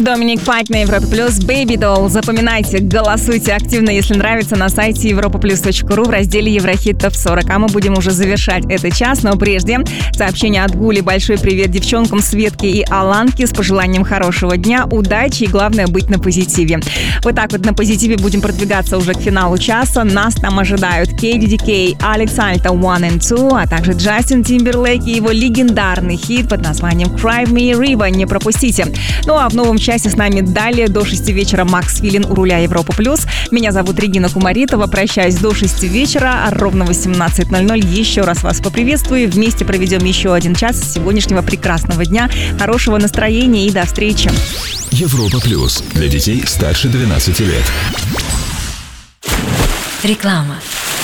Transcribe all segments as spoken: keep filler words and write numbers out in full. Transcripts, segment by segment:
Доминик Пайк на Европа Плюс, Baby Doll. Запоминайте, голосуйте активно, если нравится, на сайте европа плюс точка ру в разделе Еврохит топ сорок. А мы будем уже завершать этот час, но прежде сообщение от Гули. Большой привет девчонкам Светке и Аланке с пожеланием хорошего дня, удачи и, главное, быть на позитиве. Вот так вот на позитиве будем продвигаться уже к финалу часа. Нас там ожидают кей ди ди кей, Алекс Альта One and Two, а также Джастин Тимберлейк и его легендарный хит под названием Cry Me River. Не пропустите. Ну а в новом часе с нами далее до шести вечера Макс Филин у руля Европа Плюс. Меня зовут Регина Кумаритова. Прощаюсь до шести вечера, а ровно восемнадцать ноль ноль еще раз вас поприветствую. Вместе проведем еще один час сегодняшнего прекрасного дня. Хорошего настроения и до встречи. Европа Плюс. Для детей старше двенадцати лет. Реклама.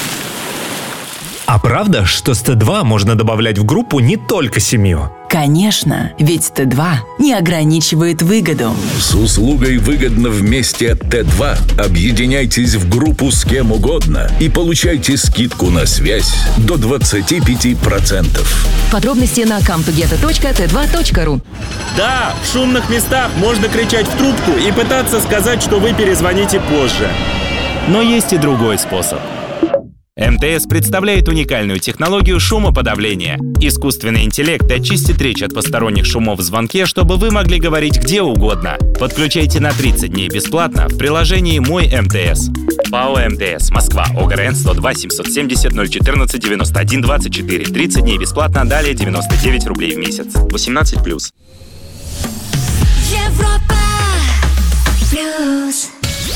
А правда, что с Т два можно добавлять в группу не только семью? Конечно, ведь Т два не ограничивает выгоду. С услугой «Выгодно вместе» от Т два объединяйтесь в группу с кем угодно и получайте скидку на связь до двадцать пять процентов. Подробности на кам ту гета точка тэ два точка ру. Да, в шумных местах можно кричать в трубку и пытаться сказать, что вы перезвоните позже. Но есть и другой способ. эм тэ эс представляет уникальную технологию шумоподавления. Искусственный интеллект очистит речь от посторонних шумов в звонке, чтобы вы могли говорить где угодно. Подключайте на тридцать дней бесплатно в приложении «Мой эм тэ эс». ПАО эм тэ эс, Москва, ОГРН сто два семьсот семьдесят ноль четырнадцать девяносто один двадцать четыре. тридцать дней бесплатно, далее девяносто девять рублей в месяц. восемнадцать плюс. Европа Плюс.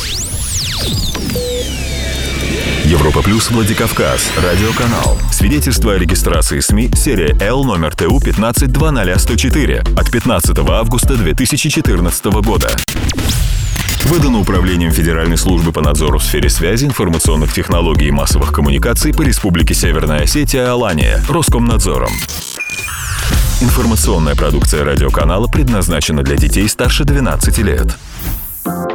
Европа Плюс Владикавказ. Радиоканал. Свидетельство о регистрации СМИ. Серия Л. Номер Т У пятнадцать два ноль сто четыре. От пятнадцатого августа две тысячи четырнадцатого года. Выдано Управлением Федеральной службы по надзору в сфере связи, информационных технологий и массовых коммуникаций по Республике Северная Осетия, Алания, Роскомнадзором. Информационная продукция радиоканала предназначена для детей старше двенадцати лет.